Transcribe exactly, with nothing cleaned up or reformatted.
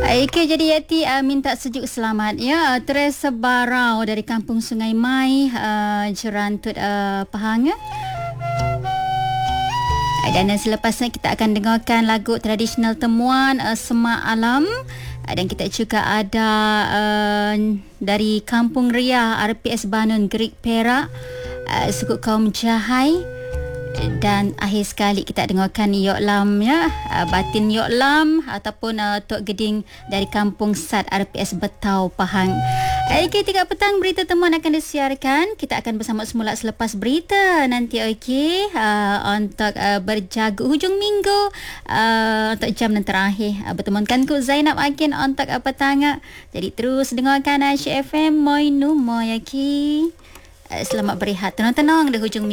Okey, jadi Yati uh, minta sejuk selamat ya. Tersebarau dari Kampung Sungai Mai, uh, Jerantut uh, Pahang ya. Dan selepasnya kita akan dengarkan lagu tradisional temuan uh, Semak Alam. Uh, dan kita juga ada uh, dari Kampung Ria R P S Banun Gerik Perak, uh, suku kaum Jahai. Dan akhir sekali kita dengarkan Yok Lam ya, uh, Batin Yok Lam ataupun uh, Tok Geding dari Kampung Sat R P S Betau Pahang. Okey, tiga petang berita temuan akan disiarkan. Kita akan bersama semula selepas berita nanti. Okey, uh, untuk uh, berjaga hujung minggu uh, untuk jam yang terakhir uh, bertemankanku Zainab Akin untuk uh, petang. Jadi terus dengarkan Aisyah F M Moi Nu Moi. Okey, uh, selamat berehat, tenang-tenang di hujung minggu.